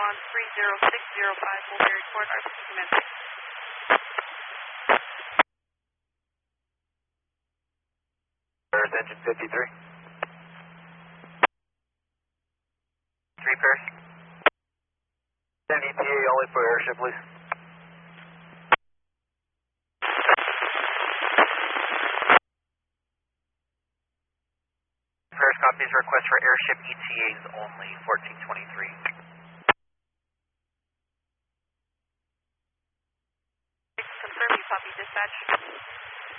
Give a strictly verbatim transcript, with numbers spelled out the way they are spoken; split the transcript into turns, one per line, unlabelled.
on three zero six zero five, Woolberry Court, R P C Command.
There's engine fifty-three. Three pairs. Send E T A only for airship, please. Pairs copies request for airship E T As only, fourteen twenty-three.
Confirm you copy dispatch.